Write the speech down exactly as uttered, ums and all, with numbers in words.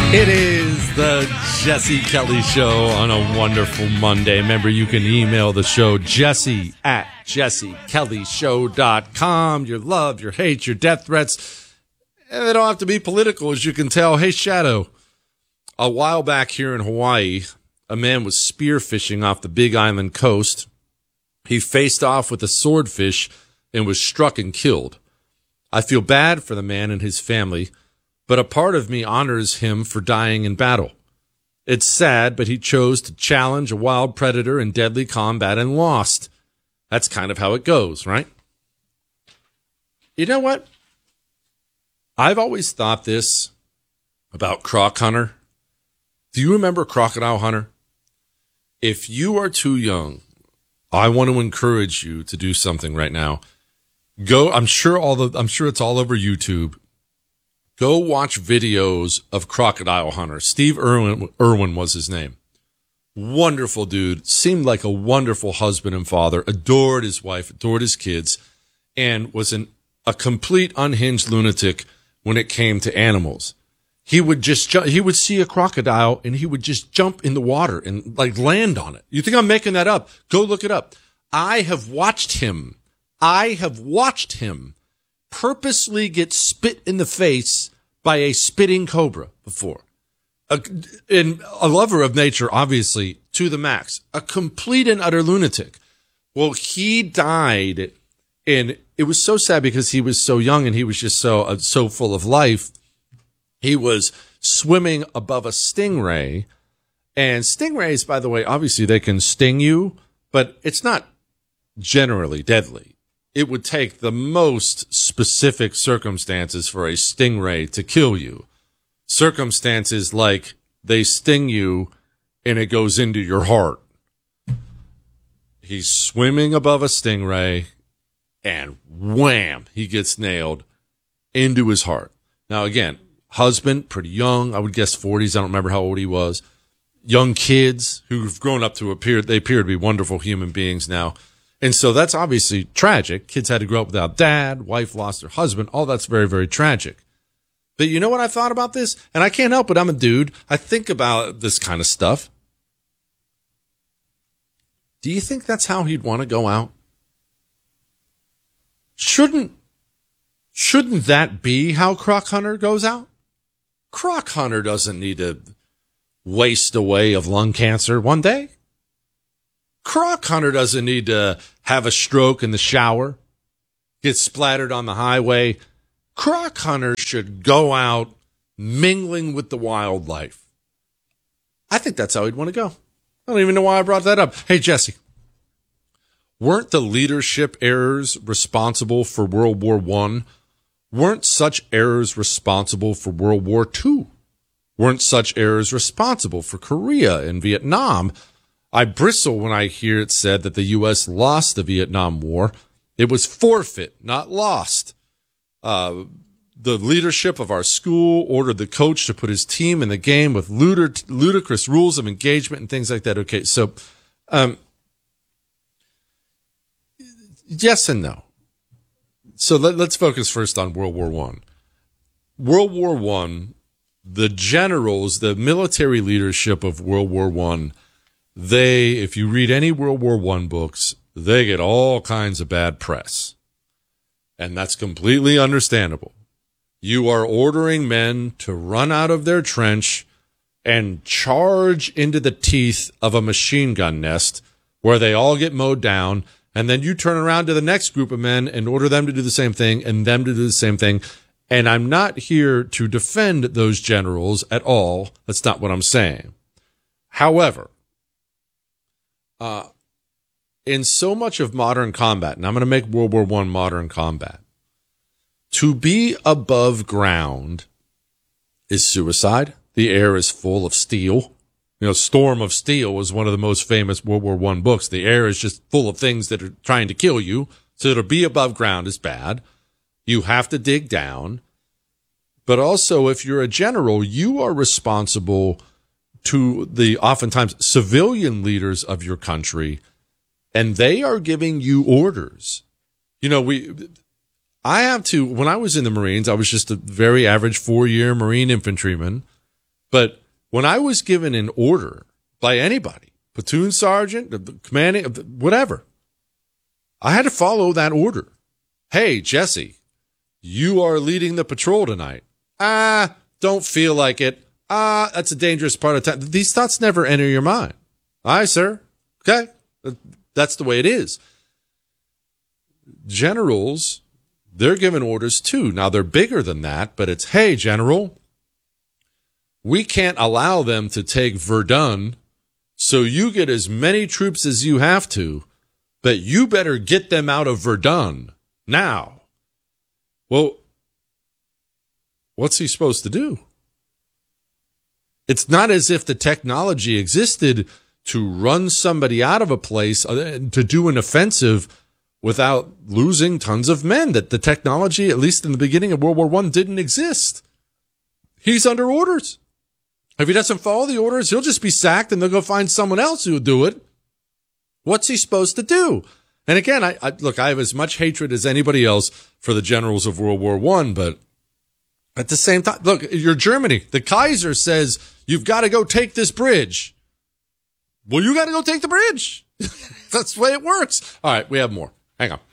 It is the Jesse Kelly Show on a wonderful Monday. Remember, you can email the show, Jesse at jesse kelly show dot com. Your love, your hate, your death threats. And they don't have to be political, as you can tell. Hey, Shadow, a while back here in Hawaii, a man was spearfishing off the Big Island coast. He faced off with a swordfish and was struck and killed. I feel bad for the man and his family, but a part of me honors him for dying in battle. It's sad, but he chose to challenge a wild predator in deadly combat and lost. That's kind of how it goes, right? You know what? I've always thought this about Croc Hunter. Do you remember Crocodile Hunter? If you are too young, I want to encourage you to do something right now. Go, I'm sure all the, I'm sure it's all over YouTube. Go watch videos of Crocodile Hunter. Steve Irwin, Irwin was his name. Wonderful dude. Seemed like a wonderful husband and father. Adored his wife, adored his kids, and was an, a complete unhinged lunatic when it came to animals. He would just, ju- he would see a crocodile and he would just jump in the water and like land on it. You think I'm making that up? Go look it up. I have watched him. I have watched him purposely get spit in the face by a spitting cobra before. A, and a lover of nature, obviously, to the max. A complete and utter lunatic. Well, he died, and it was so sad because he was so young and he was just so uh, so full of life. He was swimming above a stingray, and stingrays, by the way, obviously they can sting you, but it's not generally deadly. It would take the most specific circumstances for a stingray to kill you. Circumstances like they sting you and it goes into your heart. He's swimming above a stingray and wham, he gets nailed into his heart. Now, again, husband, pretty young, I would guess forties. I don't remember how old he was. Young kids who've grown up to appear, they appear to be wonderful human beings now. And so that's obviously tragic. Kids had to grow up without dad, wife lost her husband. All that's very, very tragic. But you know what I thought about this? And I can't help it. I'm a dude. I think about this kind of stuff. Do you think that's how he'd want to go out? Shouldn't, shouldn't that be how Croc Hunter goes out? Croc Hunter doesn't need to waste away of lung cancer one day. Croc Hunter doesn't need to have a stroke in the shower, get splattered on the highway. Croc Hunter should go out mingling with the wildlife. I think that's how he'd want to go. I don't even know why I brought that up. Hey, Jesse, weren't the leadership errors responsible for World War One? Weren't such errors responsible for World War Two? Weren't such errors responsible for Korea and Vietnam? I bristle when I hear it said that the U S lost the Vietnam War. It was forfeit, not lost. Uh, the leadership of our school ordered the coach to put his team in the game with ludic- ludicrous rules of engagement and things like that. Okay, so um, yes and no. So let, let's focus first on World War One. World War One, the generals, the military leadership of World War One, they, if you read any World War One books, they get all kinds of bad press. And that's completely understandable. You are ordering men to run out of their trench and charge into the teeth of a machine gun nest where they all get mowed down. And then you turn around to the next group of men and order them to do the same thing and them to do the same thing. And I'm not here to defend those generals at all. That's not what I'm saying. However, Uh, in so much of modern combat, and I'm going to make World War One modern combat, to be above ground is suicide. The air is full of steel. You know, Storm of Steel was one of the most famous World War One books. The air is just full of things that are trying to kill you. So to be above ground is bad. You have to dig down. But also, if you're a general, you are responsible to the oftentimes civilian leaders of your country, and they are giving you orders. You know, we, I have to, when I was in the Marines, I was just a very average four-year Marine infantryman. But when I was given an order by anybody, platoon sergeant, the commanding, whatever, I had to follow that order. Hey, Jesse, you are leading the patrol tonight. Ah, don't feel like it. Ah, that's a dangerous part of time. These thoughts never enter your mind. Aye, sir. Okay. That's the way it is. Generals, they're given orders too. Now, they're bigger than that, but it's, hey, General, we can't allow them to take Verdun, so you get as many troops as you have to, but you better get them out of Verdun now. Well, what's he supposed to do? It's not as if the technology existed to run somebody out of a place, to do an offensive without losing tons of men. That the technology, at least in the beginning of World War One, didn't exist. He's under orders. If he doesn't follow the orders, he'll just be sacked and they'll go find someone else who'll do it. What's he supposed to do? And again, I, I look, I have as much hatred as anybody else for the generals of World War One, but at the same time, look, you're Germany. The Kaiser says, you've got to go take this bridge. Well, you got to go take the bridge. That's the way it works. All right, we have more. Hang on.